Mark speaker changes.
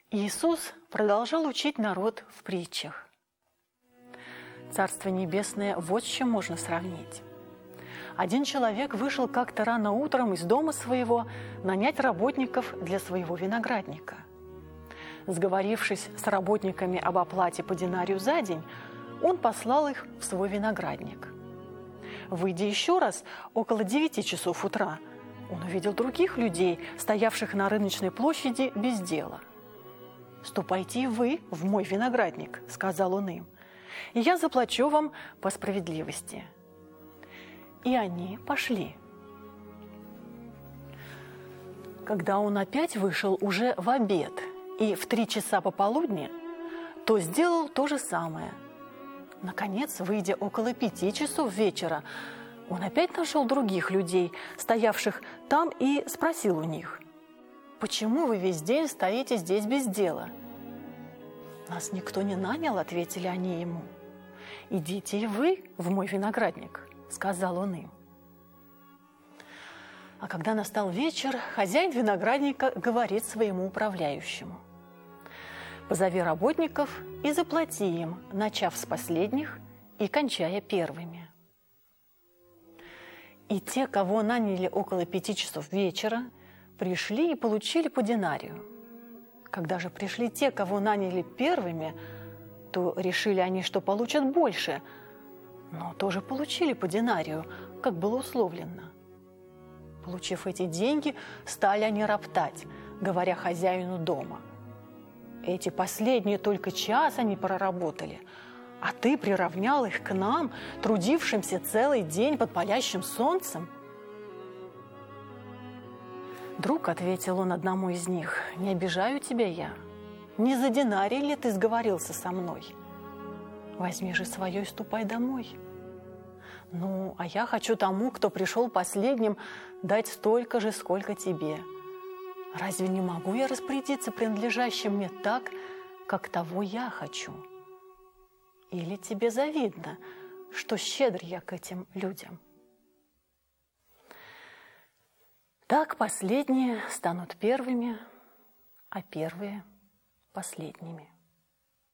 Speaker 1: Иисус продолжал учить народ в притчах. Царство Небесное вот с чем можно сравнить. Один человек вышел как-то рано утром из дома своего нанять работников для своего виноградника. Сговорившись с работниками об оплате по динарию за день, он послал их в свой виноградник. Выйдя еще раз около 9 часов утра, он увидел других людей, стоявших на рыночной площади без дела. «Ступайте и вы в мой виноградник», – сказал он им, – «и я заплачу вам по справедливости». И они пошли. Когда он опять вышел уже в обед и в 3 часа пополудни, то сделал то же самое. Наконец, выйдя около 5 часов вечера, он опять нашел других людей, стоявших там, и спросил у них: «Почему вы весь день стоите здесь без дела?» «Нас никто не нанял», — ответили они ему. «Идите и вы в мой виноградник», — сказал он им. А когда настал вечер, хозяин виноградника говорит своему управляющему: «Позови работников и заплати им, начав с последних и кончая первыми». И те, кого наняли около 5 часов вечера, пришли и получили по динарию. Когда же пришли те, кого наняли первыми, то решили они, что получат больше, но тоже получили по динарию, как было условлено. Получив эти деньги, стали они роптать, говоря хозяину дома: «Эти последние только час они проработали, а ты приравнял их к нам, трудившимся целый день под палящим солнцем». «Друг, — ответил он одному из них, — не обижаю тебя я. Не за динарий ли ты сговорился со мной? Возьми же свое и ступай домой». «Ну, а я хочу тому, кто пришел последним, дать столько же, сколько тебе. Разве не могу я распорядиться принадлежащим мне так, как того я хочу? Или тебе завидно, что щедр я к этим людям?» Так последние станут первыми, а первые – последними.